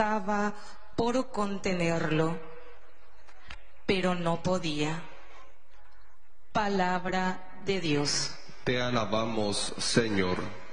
estaba por contenerlo, pero no podía. Palabra de Dios. Te alabamos, Señor.